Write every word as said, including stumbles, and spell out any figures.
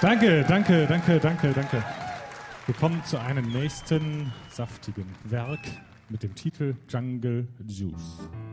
Danke, danke, danke, danke, danke. Wir kommen zu einem nächsten saftigen Werk mit dem Titel Jungle Juice.